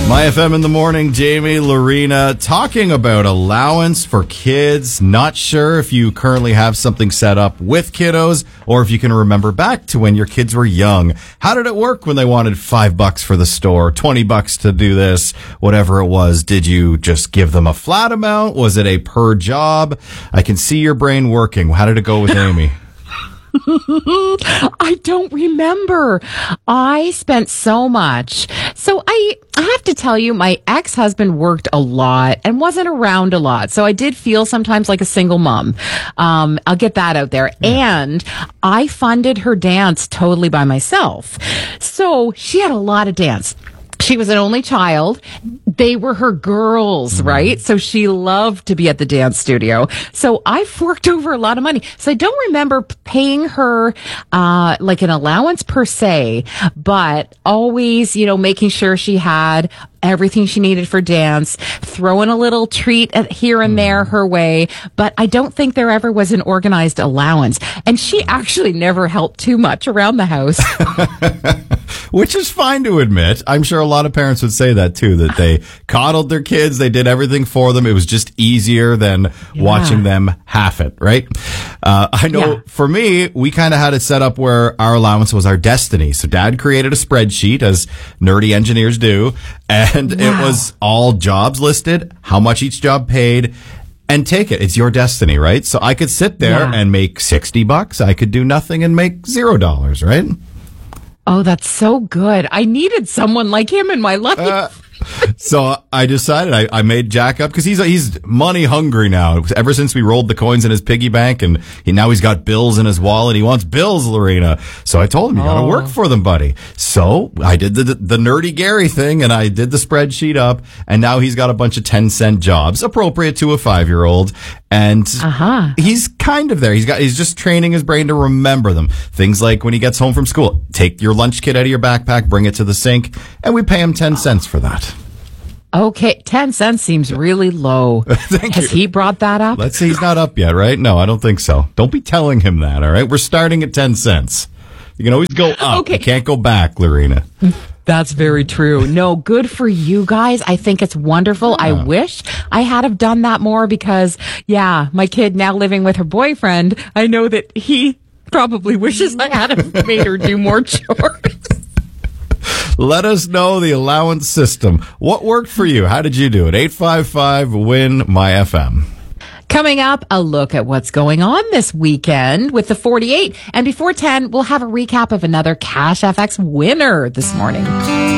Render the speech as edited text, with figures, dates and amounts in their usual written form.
My FM in the morning, Jamie, Lorena, talking about allowance for kids. Not sure if you currently have something set up with kiddos or if you can remember back to when your kids were young. How did it work when they wanted $5 for the store, $20 to do this, whatever it was? Did you just give them a flat amount? Was it a per job? I can see your brain working. How did it go with Amy? I don't remember. I spent so much. So I have to tell you, my ex-husband worked a lot and wasn't around a lot. So I did feel sometimes like a single mom. I'll get that out there. Yeah. And I funded her dance totally by myself. So she had a lot of dance. She was an only child. They were her girls, right? So she loved to be at the dance studio. So I forked over a lot of money. So I don't remember paying her, like an allowance per se, but always, making sure she had everything she needed for dance, throwing a little treat here and there her way. But I don't think there ever was an organized allowance. And she actually never helped too much around the house. Which is fine to admit. I'm sure a lot of parents would say that too, that they coddled their kids. They did everything for them. It was just easier than watching them half it, right? I know for me, we kind of had it set up where our allowance was our destiny. So Dad created a spreadsheet, as nerdy engineers do, and it was all jobs listed, how much each job paid, and take it. It's your destiny, right? So I could sit there and make $60. I could do nothing and make $0, right? Oh, that's so good. I needed someone like him in my life. So I decided I made Jack up because he's money hungry now. Ever since we rolled the coins in his piggy bank, and now he's got bills in his wallet. He wants bills, Lorena. So I told him, you got to work for them, buddy. So I did the nerdy Gary thing, and I did the spreadsheet up, and now he's got a bunch of 10-cent jobs appropriate to a 5-year-old. And he's kind of there. He's just training his brain to remember them. Things like when he gets home from school, take your lunch kit out of your backpack, bring it to the sink, and we pay him 10 cents for that. Okay, 10 cents seems really low. Has he brought that up? Let's see, he's not up yet, right? No, I don't think so. Don't be telling him that, all right? We're starting at 10 cents. You can always go up. Okay. You can't go back, Lorena. That's very true. No, good for you guys. I think it's wonderful. Yeah. I wish I had have done that more because, my kid now living with her boyfriend, I know that he probably wishes I had have made her do more chores. Let us know the allowance system. What worked for you? How did you do it? 855-WIN-MY-FM. Coming up, a look at what's going on this weekend with the 48. And before 10, we'll have a recap of another Cash FX winner this morning.